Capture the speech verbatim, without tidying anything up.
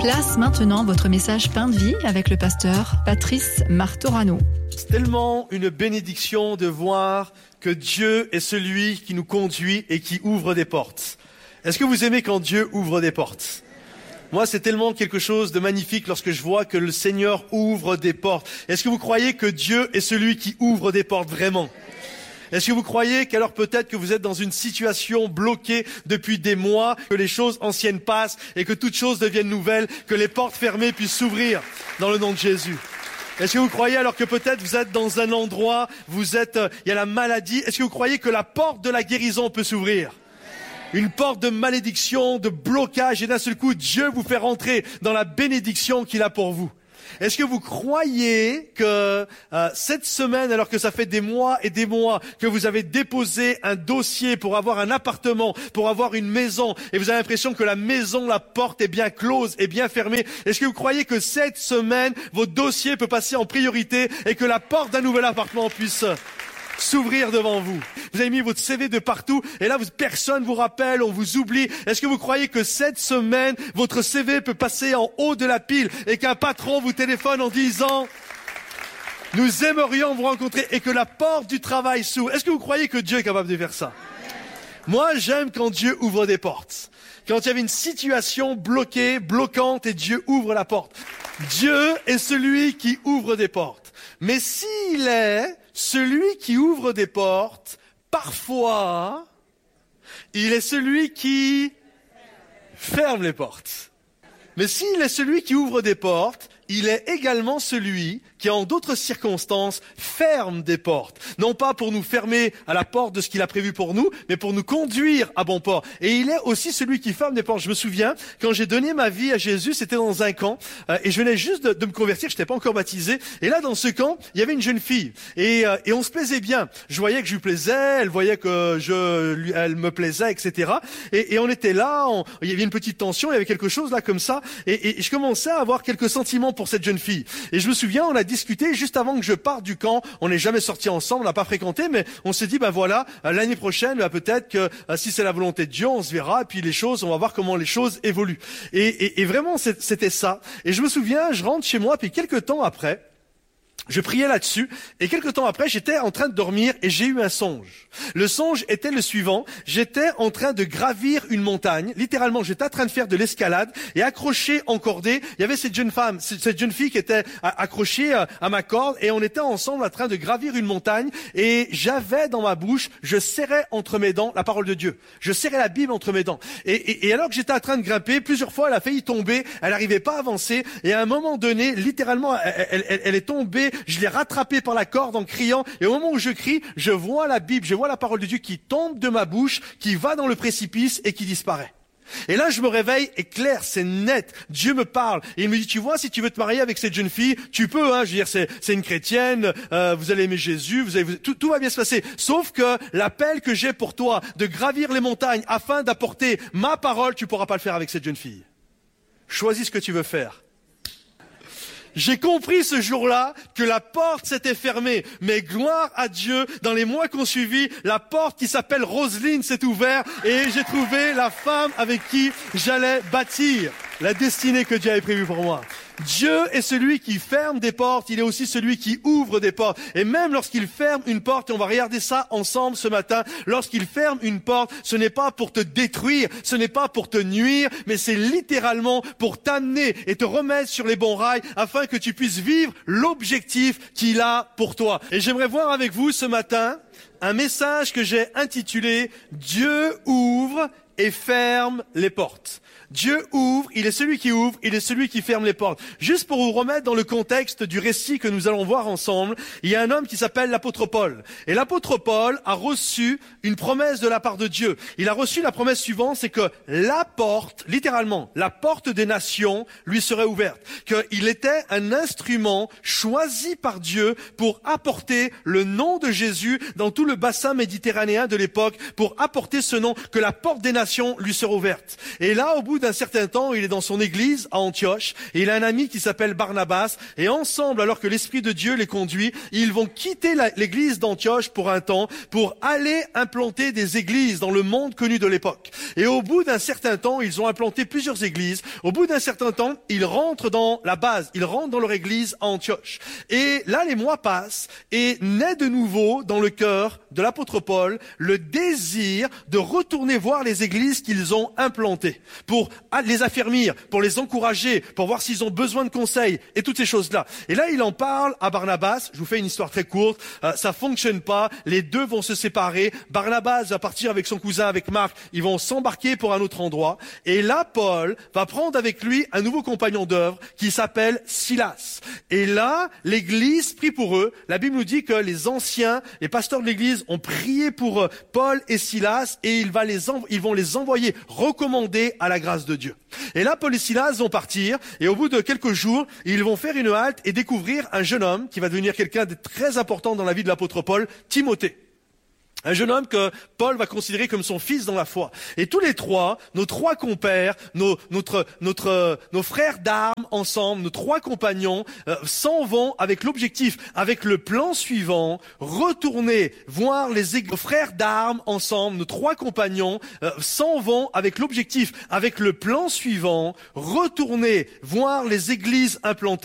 Place maintenant votre message Pain de vie avec le pasteur Patrice Martorano. C'est tellement une bénédiction de voir que Dieu est celui qui nous conduit et qui ouvre des portes. Est-ce que vous aimez quand Dieu ouvre des portes ? Moi, c'est tellement quelque chose de magnifique lorsque je vois que le Seigneur ouvre des portes. Est-ce que vous croyez que Dieu est celui qui ouvre des portes vraiment ? Est-ce que vous croyez qu'alors peut-être que vous êtes dans une situation bloquée depuis des mois, que les choses anciennes passent et que toutes choses deviennent nouvelles, que les portes fermées puissent s'ouvrir dans le nom de Jésus ? Est-ce que vous croyez alors que peut-être vous êtes dans un endroit, vous êtes, euh, il y a la maladie, est-ce que vous croyez que la porte de la guérison peut s'ouvrir ? Une porte de malédiction, de blocage et d'un seul coup, Dieu vous fait rentrer dans la bénédiction qu'il a pour vous. Est-ce que vous croyez que euh, cette semaine, alors que ça fait des mois et des mois que vous avez déposé un dossier pour avoir un appartement, pour avoir une maison, et vous avez l'impression que la maison, la porte est bien close et bien fermée, est-ce que vous croyez que cette semaine, votre dossier peut passer en priorité et que la porte d'un nouvel appartement puisse s'ouvrir devant vous? Vous avez mis votre C V de partout et là, vous, personne vous rappelle, on vous oublie. Est-ce que vous croyez que cette semaine, votre C V peut passer en haut de la pile et qu'un patron vous téléphone en disant « Nous aimerions vous rencontrer » et que la porte du travail s'ouvre? Est-ce que vous croyez que Dieu est capable de faire ça? Moi, j'aime quand Dieu ouvre des portes. Quand il y avait une situation bloquée, bloquante et Dieu ouvre la porte. Dieu est celui qui ouvre des portes. Mais s'il est celui qui ouvre des portes, parfois, il est celui qui ferme les portes. Mais s'il est celui qui ouvre des portes, il est également celui qui, en d'autres circonstances, ferme des portes. Non pas pour nous fermer à la porte de ce qu'il a prévu pour nous, mais pour nous conduire à bon port. Et il est aussi celui qui ferme des portes. Je me souviens, quand j'ai donné ma vie à Jésus, c'était dans un camp, euh, et je venais juste de, de me convertir, je n'étais pas encore baptisé. Et là, dans ce camp, il y avait une jeune fille. Et, euh, et on se plaisait bien. Je voyais que je lui plaisais, elle voyait que je, lui, elle me plaisait, et cetera. Et, et on était là, on, il y avait une petite tension, il y avait quelque chose là comme ça. Et, et je commençais à avoir quelques sentiments pour cette jeune fille. Et je me souviens, on a discuté juste avant que je parte du camp. On n'est jamais sortis ensemble, on n'a pas fréquenté, mais on s'est dit, ben voilà, l'année prochaine, ben peut-être que si c'est la volonté de Dieu, on se verra, et puis les choses, on va voir comment les choses évoluent. Et, et, et vraiment, c'était ça. Et je me souviens, je rentre chez moi, puis quelques temps après, je priais là-dessus, et quelque temps après, j'étais en train de dormir et j'ai eu un songe. Le songe était le suivant, j'étais en train de gravir une montagne, littéralement j'étais en train de faire de l'escalade, et accroché en cordée, il y avait cette jeune femme, cette jeune fille qui était accrochée à ma corde, et on était ensemble en train de gravir une montagne, et j'avais dans ma bouche, je serrais entre mes dents la parole de Dieu. Je serrais la Bible entre mes dents. Et, et, et alors que j'étais en train de grimper, plusieurs fois elle a failli tomber, elle n'arrivait pas à avancer, et à un moment donné, littéralement, elle, elle, elle, elle est tombée. Je l'ai rattrapé par la corde en criant, et au moment où je crie, je vois la Bible, je vois la parole de Dieu qui tombe de ma bouche, qui va dans le précipice et qui disparaît. Et là, je me réveille, et clair, c'est net, Dieu me parle, et il me dit, tu vois, si tu veux te marier avec cette jeune fille, tu peux, hein, je veux dire, c'est, c'est une chrétienne, euh, vous allez aimer Jésus, vous allez, vous, tout, tout va bien se passer, sauf que l'appel que j'ai pour toi, de gravir les montagnes afin d'apporter ma parole, tu pourras pas le faire avec cette jeune fille. Choisis ce que tu veux faire. J'ai compris ce jour-là que la porte s'était fermée, mais gloire à Dieu, dans les mois qu'on suivi, la porte qui s'appelle Roselyne s'est ouverte et j'ai trouvé la femme avec qui j'allais bâtir la destinée que Dieu avait prévue pour moi. Dieu est celui qui ferme des portes, il est aussi celui qui ouvre des portes. Et même lorsqu'il ferme une porte, et on va regarder ça ensemble ce matin, lorsqu'il ferme une porte, ce n'est pas pour te détruire, ce n'est pas pour te nuire, mais c'est littéralement pour t'amener et te remettre sur les bons rails afin que tu puisses vivre l'objectif qu'il a pour toi. Et j'aimerais voir avec vous ce matin un message que j'ai intitulé « Dieu ouvre et ferme les portes ». Dieu ouvre, il est celui qui ouvre, il est celui qui ferme les portes. Juste pour vous remettre dans le contexte du récit que nous allons voir ensemble, il y a un homme qui s'appelle l'apôtre Paul. Et l'apôtre Paul a reçu une promesse de la part de Dieu. Il a reçu la promesse suivante, c'est que la porte, littéralement, la porte des nations lui serait ouverte. Qu'il était un instrument choisi par Dieu pour apporter le nom de Jésus dans tout le bassin méditerranéen de l'époque, pour apporter ce nom, que la porte des nations nations lui sera ouverte. Et là, au bout d'un certain temps, il est dans son église à Antioche, et il a un ami qui s'appelle Barnabas, et ensemble, alors que l'Esprit de Dieu les conduit, ils vont quitter la, l'église d'Antioche pour un temps, pour aller implanter des églises dans le monde connu de l'époque. Et au bout d'un certain temps, ils ont implanté plusieurs églises. Au bout d'un certain temps, ils rentrent dans la base, ils rentrent dans leur église à Antioche. Et là, les mois passent, et naît de nouveau dans le cœur de l'apôtre Paul le désir de retourner voir les églises qu'ils ont implantées, pour les affermir, pour les encourager, pour voir s'ils ont besoin de conseils, et toutes ces choses-là. Et là, il en parle à Barnabas. Je vous fais une histoire très courte. Euh, ça fonctionne pas. Les deux vont se séparer. Barnabas va partir avec son cousin, avec Marc. Ils vont s'embarquer pour un autre endroit. Et là, Paul va prendre avec lui un nouveau compagnon d'œuvre qui s'appelle Silas. Et là, l'église prie pour eux. La Bible nous dit que les anciens, les pasteurs de l'église ont prié pour Paul et Silas, et il va les env- ils vont les envoyer recommandés à la grâce de Dieu. Et là, Paul et Silas vont partir, et au bout de quelques jours, ils vont faire une halte et découvrir un jeune homme qui va devenir quelqu'un de très important dans la vie de l'apôtre Paul, Timothée. Un jeune homme que Paul va considérer comme son fils dans la foi. Et tous les trois, nos trois compères, nos, notre, notre, euh, nos frères d'armes ensemble, nos trois compagnons, euh, s'en vont avec l'objectif, avec le plan suivant, retourner voir les églises. Nos frères d'armes ensemble, nos trois compagnons, euh, s'en vont avec l'objectif, avec le plan suivant, retourner voir les églises implantées.